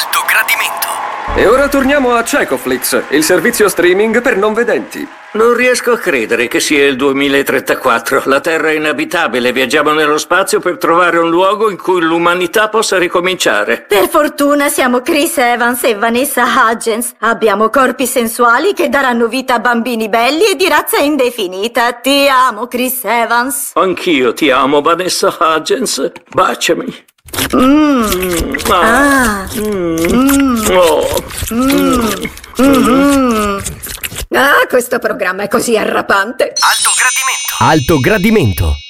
Alto Gradimento. E ora torniamo a Cecoflix, il servizio streaming per non vedenti. Non riesco a credere che sia il 2034. La Terra è inabitabile. Viaggiamo nello spazio per trovare un luogo in cui l'umanità possa ricominciare. Per fortuna siamo Chris Evans e Vanessa Hudgens. Abbiamo corpi sensuali che daranno vita a bambini belli e di razza indefinita. Ti amo, Chris Evans. Anch'io ti amo, Vanessa Hudgens. Baciami. Ah, questo programma è così arrapante. Alto Gradimento. Alto Gradimento.